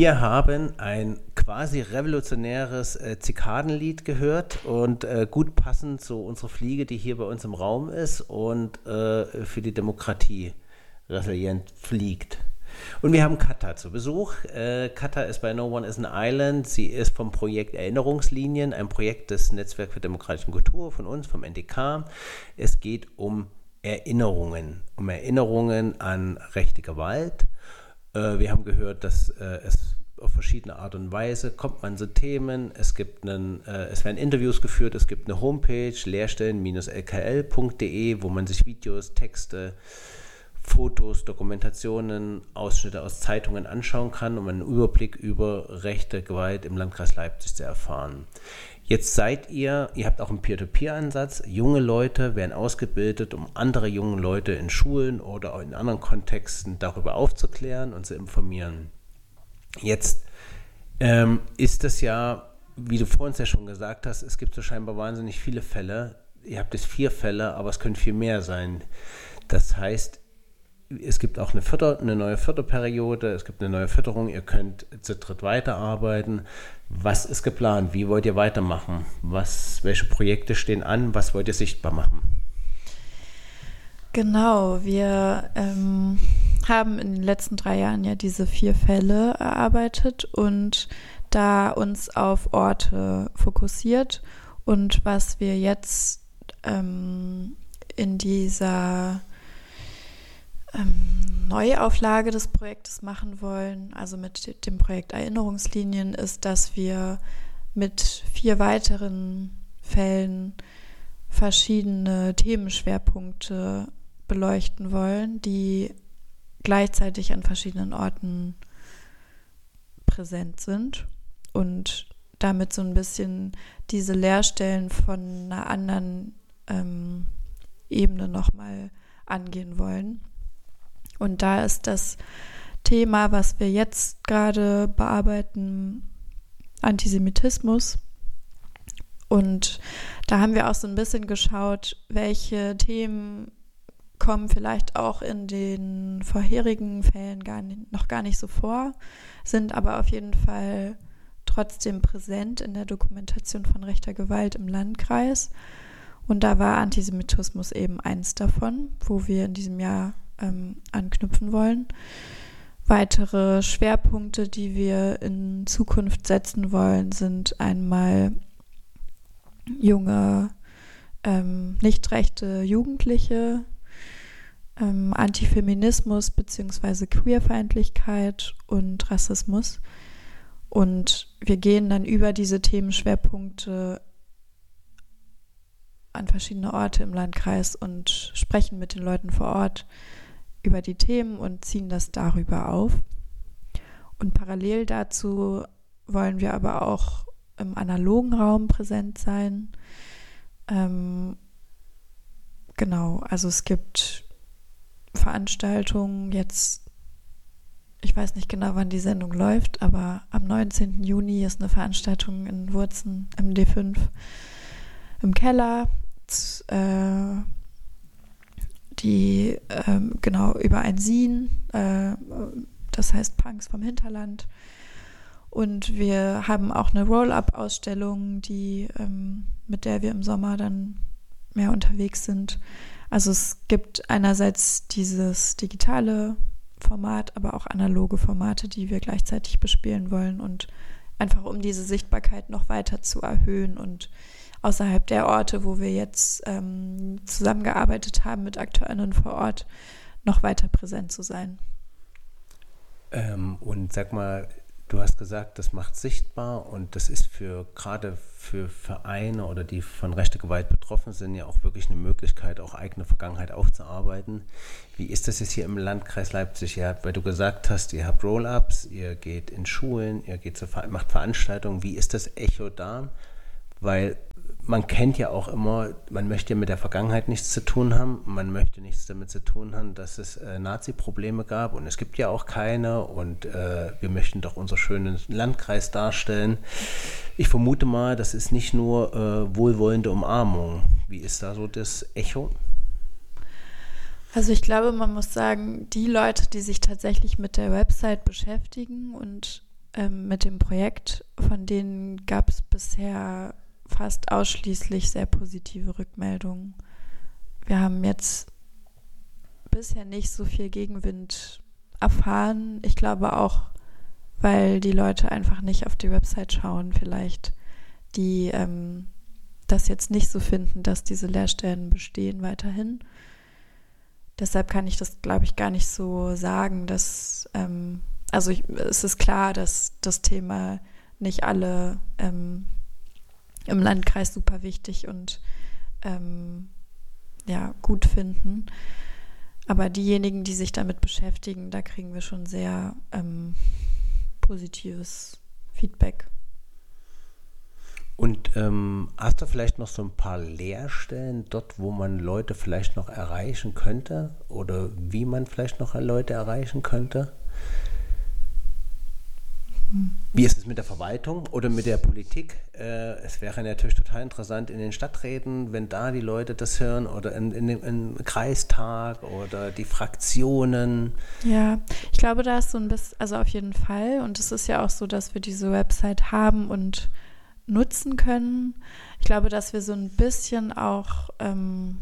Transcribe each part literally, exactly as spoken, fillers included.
Wir haben ein quasi revolutionäres äh, Zikadenlied gehört und äh, gut passend zu unserer Fliege, die hier bei uns im Raum ist und äh, für die Demokratie resilient fliegt. Und wir haben Katha zu Besuch. Äh, Katha ist bei No One is an Island. Sie ist vom Projekt Erinnerungslinien, ein Projekt des Netzwerks für demokratische Kultur von uns, vom N D K. Es geht um Erinnerungen, um Erinnerungen an rechte Gewalt. Äh, wir haben gehört, dass äh, es auf verschiedene Art und Weise kommt man zu Themen. Es gibt einen, äh, es werden Interviews geführt, es gibt eine Homepage, leerstellen L K L punkt de, wo man sich Videos, Texte, Fotos, Dokumentationen, Ausschnitte aus Zeitungen anschauen kann, um einen Überblick über rechte Gewalt im Landkreis Leipzig zu erfahren. Jetzt seid ihr, ihr habt auch einen Peer-to-Peer-Ansatz, junge Leute werden ausgebildet, um andere junge Leute in Schulen oder auch in anderen Kontexten darüber aufzuklären und zu informieren. Jetzt ähm, ist es ja, wie du vorhin ja schon gesagt hast, es gibt so scheinbar wahnsinnig viele Fälle. Ihr habt jetzt vier Fälle, aber es können viel mehr sein. Das heißt, es gibt auch eine, Förder-, eine neue Förderperiode, es gibt eine neue Förderung, ihr könnt zu dritt weiterarbeiten. Was ist geplant? Wie wollt ihr weitermachen? Was, welche Projekte stehen an? Was wollt ihr sichtbar machen? Genau, wir ähm, haben in den letzten drei Jahren ja diese vier Fälle erarbeitet und da uns auf Orte fokussiert. Und was wir jetzt ähm, in dieser ähm, Neuauflage des Projektes machen wollen, also mit dem Projekt Erinnerungslinien, ist, dass wir mit vier weiteren Fällen verschiedene Themenschwerpunkte beleuchten wollen, die gleichzeitig an verschiedenen Orten präsent sind und damit so ein bisschen diese Leerstellen von einer anderen ähm, Ebene nochmal angehen wollen. Und da ist das Thema, was wir jetzt gerade bearbeiten, Antisemitismus. Und da haben wir auch so ein bisschen geschaut, welche Themen kommen vielleicht auch in den vorherigen Fällen gar nicht, noch gar nicht so vor, sind aber auf jeden Fall trotzdem präsent in der Dokumentation von rechter Gewalt im Landkreis. Und da war Antisemitismus eben eins davon, wo wir in diesem Jahr ähm, anknüpfen wollen. Weitere Schwerpunkte, die wir in Zukunft setzen wollen, sind einmal junge, ähm, nicht rechte Jugendliche, ähm, Antifeminismus bzw. Queerfeindlichkeit und Rassismus. Und wir gehen dann über diese Themenschwerpunkte an verschiedene Orte im Landkreis und sprechen mit den Leuten vor Ort über die Themen und ziehen das darüber auf. Und parallel dazu wollen wir aber auch im analogen Raum präsent sein. Ähm, genau, also es gibt Veranstaltungen jetzt, ich weiß nicht genau, wann die Sendung läuft, aber am neunzehnten Juni ist eine Veranstaltung in Wurzen im D fünf im Keller, äh, die ähm, genau über ein Zine, äh, das heißt Punks vom Hinterland. Und wir haben auch eine Roll-Up-Ausstellung, die, ähm, mit der wir im Sommer dann mehr unterwegs sind. Also es gibt einerseits dieses digitale Format, aber auch analoge Formate, die wir gleichzeitig bespielen wollen und einfach um diese Sichtbarkeit noch weiter zu erhöhen und außerhalb der Orte, wo wir jetzt ähm, zusammengearbeitet haben mit AkteurInnen vor Ort, noch weiter präsent zu sein. Ähm, und sag mal, du hast gesagt, das macht sichtbar und das ist für gerade für Vereine oder die von rechter Gewalt betroffen sind ja auch wirklich eine Möglichkeit, auch eigene Vergangenheit aufzuarbeiten. Wie ist das jetzt hier im Landkreis Leipzig? Ihr habt, weil du gesagt hast, ihr habt Roll-Ups, ihr geht in Schulen, ihr geht zu, macht Veranstaltungen. Wie ist das Echo da? Weil man kennt ja auch immer, man möchte ja mit der Vergangenheit nichts zu tun haben, man möchte nichts damit zu tun haben, dass es äh, Nazi-Probleme gab und es gibt ja auch keine und äh, wir möchten doch unseren schönen Landkreis darstellen. Ich vermute mal, das ist nicht nur äh, wohlwollende Umarmung. Wie ist da so das Echo? Also ich glaube, man muss sagen, die Leute, die sich tatsächlich mit der Website beschäftigen und ähm, mit dem Projekt, von denen gab es bisher fast ausschließlich sehr positive Rückmeldungen. Wir haben jetzt bisher nicht so viel Gegenwind erfahren. Ich glaube auch, weil die Leute einfach nicht auf die Website schauen, vielleicht, die ähm, das jetzt nicht so finden, dass diese Leerstellen bestehen weiterhin. Deshalb kann ich das, glaube ich, gar nicht so sagen, dass, ähm, also ich, es ist klar, dass das Thema nicht alle ähm, im Landkreis super wichtig und ähm, ja, gut finden. Aber diejenigen, die sich damit beschäftigen, da kriegen wir schon sehr ähm, positives Feedback. Und ähm, hast du vielleicht noch so ein paar Leerstellen dort, wo man Leute vielleicht noch erreichen könnte? Oder wie man vielleicht noch Leute erreichen könnte? Wie ist es mit der Verwaltung oder mit der Politik? Äh, es wäre natürlich total interessant in den Stadträten, wenn da die Leute das hören oder in, in, im Kreistag oder die Fraktionen. Ja, ich glaube, da ist so ein bisschen, also auf jeden Fall. Und es ist ja auch so, dass wir diese Website haben und nutzen können. Ich glaube, dass wir so ein bisschen auch ähm,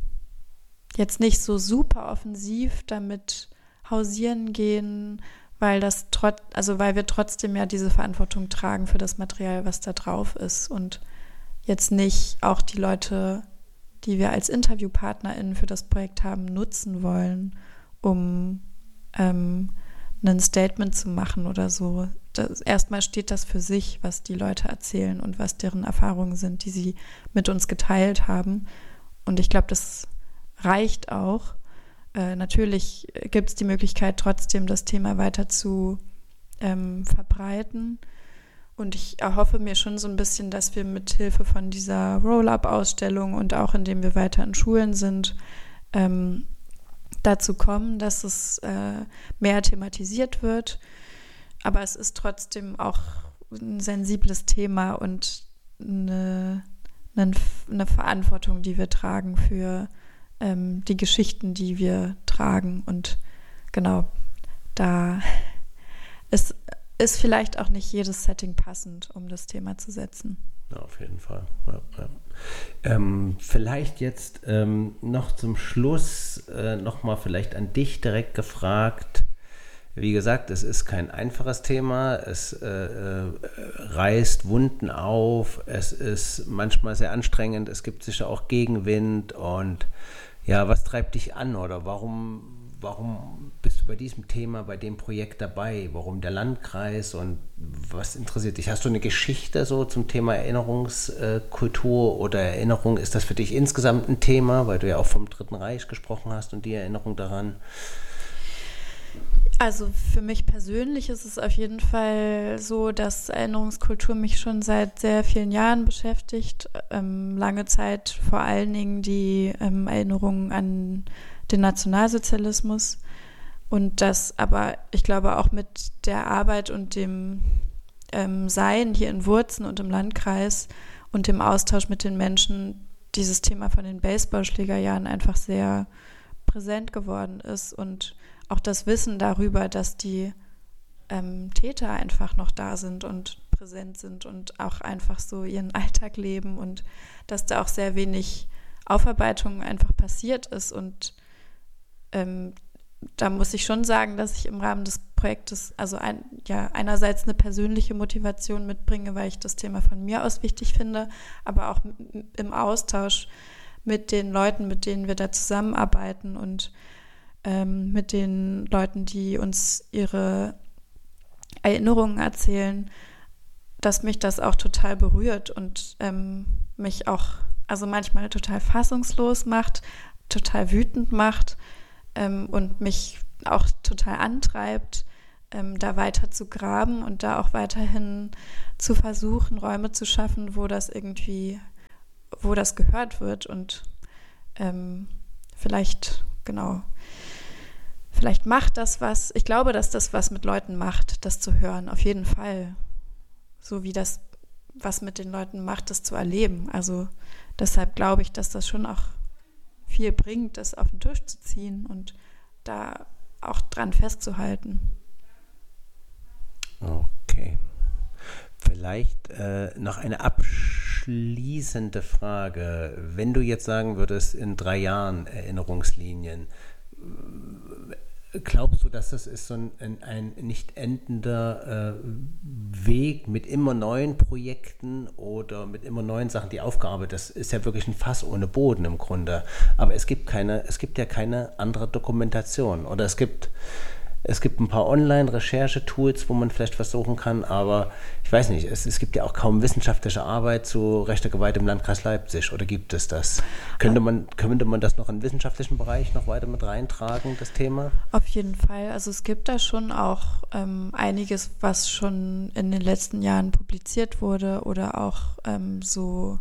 jetzt nicht so super offensiv damit hausieren gehen, weil das trotz, also weil wir trotzdem ja diese Verantwortung tragen für das Material, was da drauf ist und jetzt nicht auch die Leute, die wir als InterviewpartnerInnen für das Projekt haben, nutzen wollen, um ähm, ein Statement zu machen oder so. Das, erstmal steht das für sich, was die Leute erzählen und was deren Erfahrungen sind, die sie mit uns geteilt haben. Und ich glaube, das reicht auch. Äh, natürlich gibt es die Möglichkeit, trotzdem das Thema weiter zu ähm, verbreiten. Und ich erhoffe mir schon so ein bisschen, dass wir mit Hilfe von dieser Roll-Up-Ausstellung und auch indem wir weiter in Schulen sind, ähm, dazu kommen, dass es äh, mehr thematisiert wird. Aber es ist trotzdem auch ein sensibles Thema und eine, eine, eine Verantwortung, die wir tragen für ähm, die Geschichten, die wir tragen. Und genau, da ist, ist vielleicht auch nicht jedes Setting passend, um das Thema zu setzen. Ja, auf jeden Fall. Ja, ja. Ähm, vielleicht jetzt ähm, noch zum Schluss äh, nochmal vielleicht an dich direkt gefragt. Wie gesagt, es ist kein einfaches Thema, es äh, äh, reißt Wunden auf, es ist manchmal sehr anstrengend, es gibt sicher auch Gegenwind und ja, was treibt dich an oder warum, warum bist du bei diesem Thema, bei dem Projekt dabei? Warum der Landkreis und was interessiert dich? Hast du eine Geschichte so zum Thema Erinnerungskultur oder Erinnerung? Ist das für dich insgesamt ein Thema, weil du ja auch vom Dritten Reich gesprochen hast und die Erinnerung daran? Also für mich persönlich ist es auf jeden Fall so, dass Erinnerungskultur mich schon seit sehr vielen Jahren beschäftigt. Ähm, lange Zeit vor allen Dingen die ähm, Erinnerungen an den Nationalsozialismus und das aber, ich glaube, auch mit der Arbeit und dem ähm, Sein hier in Wurzen und im Landkreis und dem Austausch mit den Menschen dieses Thema von den Baseballschlägerjahren einfach sehr präsent geworden ist und auch das Wissen darüber, dass die ähm, Täter einfach noch da sind und präsent sind und auch einfach so ihren Alltag leben und dass da auch sehr wenig Aufarbeitung einfach passiert ist. Und ähm, da muss ich schon sagen, dass ich im Rahmen des Projektes also ein, ja, einerseits eine persönliche Motivation mitbringe, weil ich das Thema von mir aus wichtig finde, aber auch m- im Austausch mit den Leuten, mit denen wir da zusammenarbeiten und Ähm, mit den Leuten, die uns ihre Erinnerungen erzählen, dass mich das auch total berührt und ähm, mich auch, also manchmal total fassungslos macht, total wütend macht ähm, und mich auch total antreibt, ähm, da weiter zu graben und da auch weiterhin zu versuchen, Räume zu schaffen, wo das irgendwie, wo das gehört wird und ähm, vielleicht, genau, Vielleicht macht das was, ich glaube, dass das was mit Leuten macht, das zu hören, auf jeden Fall. So wie das was mit den Leuten macht, das zu erleben. Also deshalb glaube ich, dass das schon auch viel bringt, das auf den Tisch zu ziehen und da auch dran festzuhalten. Okay. vielleicht äh, noch eine abschließende Frage. Wenn du jetzt sagen würdest, in drei Jahren Erinnerungslinien, glaubst du, dass das ist so ein, ein nicht endender äh, Weg mit immer neuen Projekten oder mit immer neuen Sachen, die aufgearbeitet, das ist ja wirklich ein Fass ohne Boden im Grunde. Aber es gibt keine, es gibt ja keine andere Dokumentation. Oder es gibt, es gibt ein paar Online-Recherchetools, wo man vielleicht versuchen kann, aber ich weiß nicht, es, es gibt ja auch kaum wissenschaftliche Arbeit zu rechter Gewalt im Landkreis Leipzig, oder gibt es das? Könnte man, könnte man das noch im wissenschaftlichen Bereich noch weiter mit reintragen, das Thema? Auf jeden Fall. Also es gibt da schon auch ähm, einiges, was schon in den letzten Jahren publiziert wurde oder auch ähm, so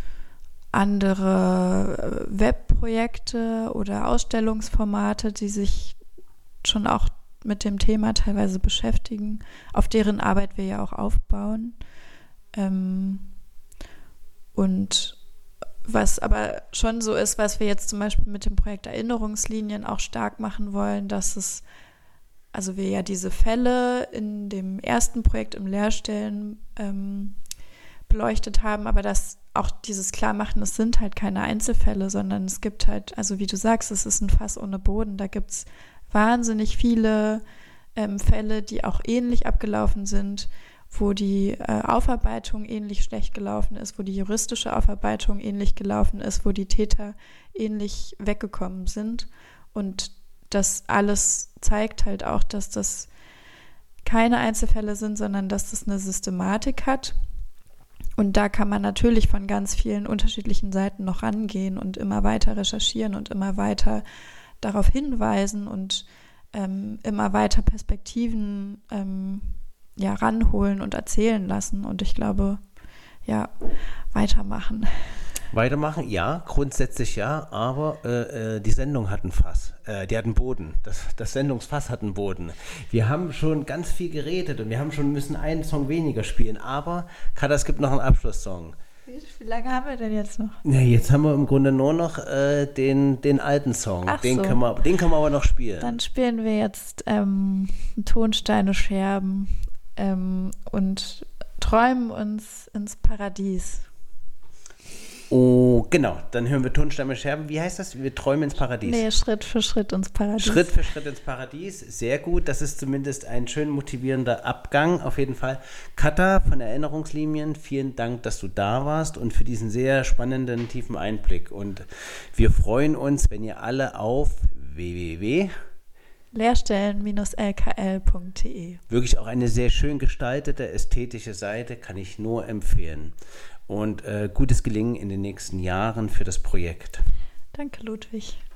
andere Webprojekte oder Ausstellungsformate, die sich schon auch mit dem Thema teilweise beschäftigen, auf deren Arbeit wir ja auch aufbauen. Ähm, und was aber schon so ist, was wir jetzt zum Beispiel mit dem Projekt Erinnerungslinien auch stark machen wollen, dass es, also wir ja diese Fälle in dem ersten Projekt im Lehrstellen ähm, beleuchtet haben, aber dass auch dieses Klarmachen, es sind halt keine Einzelfälle, sondern es gibt halt, also wie du sagst, es ist ein Fass ohne Boden, da gibt es wahnsinnig viele ähm, Fälle, die auch ähnlich abgelaufen sind, wo die äh, Aufarbeitung ähnlich schlecht gelaufen ist, wo die juristische Aufarbeitung ähnlich gelaufen ist, wo die Täter ähnlich weggekommen sind. Und das alles zeigt halt auch, dass das keine Einzelfälle sind, sondern dass das eine Systematik hat. Und da kann man natürlich von ganz vielen unterschiedlichen Seiten noch rangehen und immer weiter recherchieren und immer weiter darauf hinweisen und ähm, immer weiter Perspektiven ähm, ja, ranholen und erzählen lassen. Und ich glaube, ja, weitermachen. Weitermachen, ja, grundsätzlich ja, aber äh, die Sendung hat einen Fass, äh, die hat einen Boden, das, das Sendungsfass hat einen Boden. Wir haben schon ganz viel geredet und wir haben schon müssen einen Song weniger spielen, aber Katha, es gibt noch einen Abschlusssong. Wie lange haben wir denn jetzt noch? Ja, jetzt haben wir im Grunde nur noch äh, den, den alten Song, Ach den, so. können wir, den können wir aber noch spielen. Dann spielen wir jetzt ähm, Tonsteine Scherben ähm, und träumen uns ins Paradies. Oh, genau, dann hören wir Tonsteine Scherben. Wie heißt das? Wir träumen ins Paradies. Nee, Schritt für Schritt ins Paradies. Schritt für Schritt ins Paradies. Sehr gut. Das ist zumindest ein schön motivierender Abgang. Auf jeden Fall. Katha von Erinnerungslinien, vielen Dank, dass du da warst und für diesen sehr spannenden, tiefen Einblick. Und wir freuen uns, wenn ihr alle auf w w w punkt lehrstellen Bindestrich l k l punkt d e wirklich auch eine sehr schön gestaltete, ästhetische Seite, kann ich nur empfehlen. Und äh, gutes Gelingen in den nächsten Jahren für das Projekt. Danke, Ludwig.